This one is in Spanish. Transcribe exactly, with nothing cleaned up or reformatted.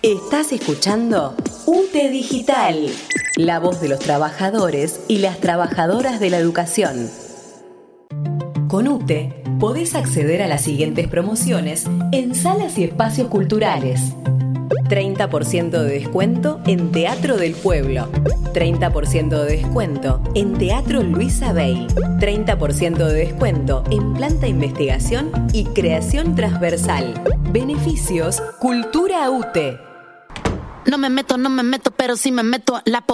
Estás escuchando U T E Digital, la voz de los trabajadores y las trabajadoras de la educación. Con U T E podés acceder a las siguientes promociones en salas y espacios culturales. treinta por ciento de descuento en Teatro del Pueblo. treinta por ciento de descuento en Teatro Luisa Bey. treinta por ciento de descuento en Planta Investigación y Creación Transversal. Beneficios Cultura U T E. No me meto, no me meto, pero sí me meto la po.